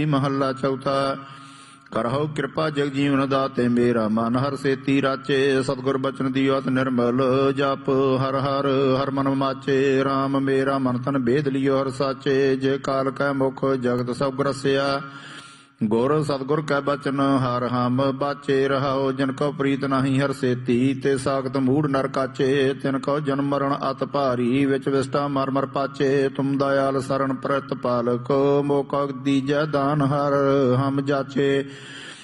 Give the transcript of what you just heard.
ਮਹੱਲਾ ਚੌਥਾ। ਕਰਹੁ ਕਿਰਪਾ ਜਗ ਜੀਵਨ ਦਾਤੇ ਮੇਰਾ ਮਨ ਹਰ ਸੇਤੀ ਰਾਚੇ। ਸਤਿਗੁਰ ਬਚਨ ਦਿਓ ਅਤ ਨਿਰਮਲ ਜਪ ਹਰ ਹਰ ਹਰ ਮਨ ਮਾਚੇ। ਰਾਮ ਮੇਰਾ ਮਨ ਤਨ ਭੇਦ ਲਿਓ ਹਰ ਸਾਚੇ। ਜੇ ਕਾਲ ਕੈ ਮੁਖ ਜਗਤ ਸਭ ਗ੍ਰਸਿਆ। ਗੁਰ ਸਤਿਗੁਰ ਕੈ ਬਚਨ ਹਰ ਹਮ ਬਾਚੇ। ਰਹਾਉ ਜਨ ਕਉ ਪ੍ਰੀਤ ਨਾਹੀ ਹਰ ਸੇਤੀ। ਤੇ ਸਾਖਤ ਮੂੜ ਨਰ ਕਾਚੇ। ਤਿਨ ਕਉ ਜਨਮ ਮਰਨ ਅਤ ਭਾਰੀ। ਵਿੱਚ ਵਿਸਟਾ ਮਰ ਮਰ ਪਾਚੇ। ਤੁਮ ਦਇਆਲ ਸਰਣ ਪ੍ਰਤ ਪਾਲਕ। ਮੋਕਾ ਦੀਜੈ ਦਾਨ ਹਰ ਹਮ ਜਾਚੇ।